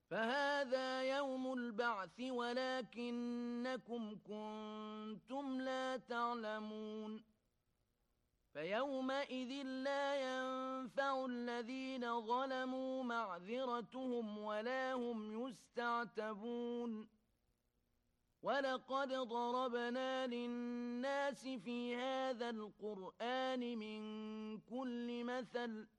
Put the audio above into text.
فهذا يوم البعث ولكنكم كنتم لا تعلمون فيومئذ لا ينفع الذين ظلموا معذرتهم ولا هم يستعتبون ولقد ضربنا للناس في هذا القرآن من كل مثل